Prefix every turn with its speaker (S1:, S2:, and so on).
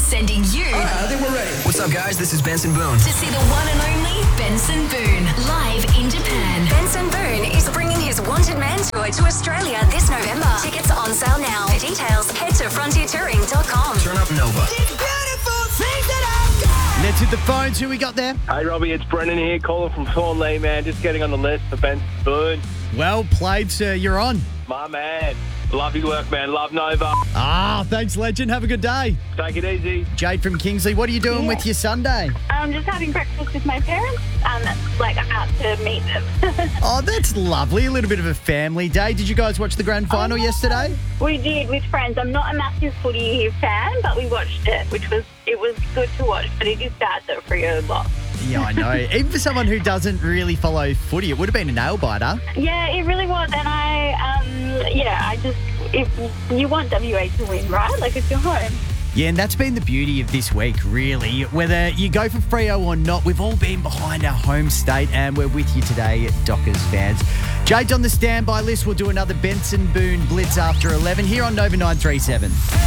S1: sending you
S2: I think we're ready.
S3: What's up, guys? This is Benson Boone.
S1: to see the one and only Benson Boone live in Japan. Benson Boone is bringing his Wanted Man tour to Australia this November. Tickets on sale now. For details, head to frontiertouring.com.
S3: Turn up Nova.
S4: Let's hit the phones. Who we got there?
S5: Hey, Robbie, it's Brendan here, calling from Thornley, man. Just getting on the list for Benson Boone.
S4: Well played, sir. You're on.
S5: My man. Love your work, man. Love Nova.
S4: Thanks, legend. Have a good day.
S5: Take it easy.
S4: Jade from Kingsley, what are you doing with your Sunday?
S6: I'm just having breakfast with my parents and out to meet them.
S4: Oh, that's lovely. A little bit of a family day. Did you guys watch the grand final yesterday?
S6: We did with friends. I'm not a massive footy fan, but we watched it, it was good to watch, but it is sad that Freo lost.
S4: Yeah, I know. Even for someone who doesn't really follow footy, it would have been a nail biter.
S6: Yeah, it really was, and if you want WA to win, right? Like, it's your home.
S4: Yeah, and that's been the beauty of this week, really. Whether you go for Freo or not, we've all been behind our home state, and we're with you today, Dockers fans. Jade's on the standby list. We'll do another Benson Boone Blitz after 11 here on Nova 937.